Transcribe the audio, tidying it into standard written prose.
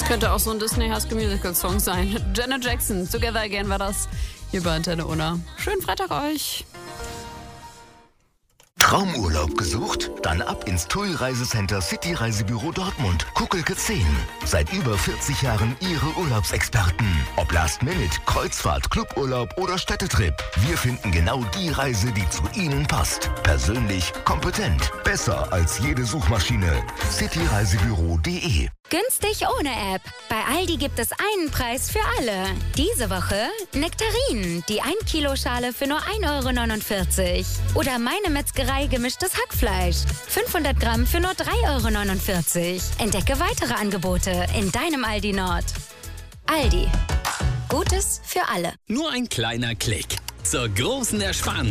Könnte auch so ein Disney High School Musical Song sein. Janet Jackson, Together Again war das hier bei Antenne Unna. Schönen Freitag euch. Traumurlaub gesucht? Dann ab ins TUI Reisecenter City Reisebüro Dortmund. Kuckelke 10. Seit über 40 Jahren Ihre Urlaubsexperten. Ob Last Minute, Kreuzfahrt, Cluburlaub oder Städtetrip. Wir finden genau die Reise, die zu Ihnen passt. Persönlich, kompetent. Besser als jede Suchmaschine. cityreisebüro.de. Günstig ohne App. Bei Aldi gibt es einen Preis für alle. Diese Woche Nektarinen, die 1 Kilo Schale für nur 1,49 €. Oder Meine Metzgerei gemischtes Hackfleisch. 500 Gramm für nur 3,49 €. Entdecke weitere Angebote in deinem Aldi Nord. Aldi. Gutes für alle. Nur ein kleiner Klick zur großen Ersparnis.